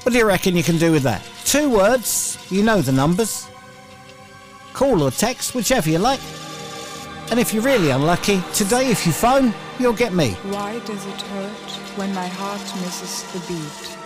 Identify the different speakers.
Speaker 1: What do you reckon you can do with that? 2 words, you know the numbers. Call or text, whichever you like. And if you're really unlucky, today if you phone, you'll get me.
Speaker 2: Why does it hurt when my heart misses the beat?